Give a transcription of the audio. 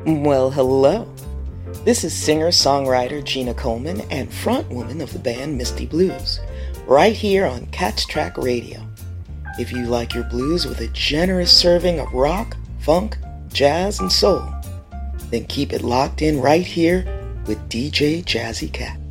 Well, hello. This is singer-songwriter Gina Coleman and frontwoman of the band Misty Blues, right here on Cat's Track Radio. If you like your blues with a generous serving of rock, funk, jazz, and soul, then keep it locked in right here with DJ Jazzy Cat.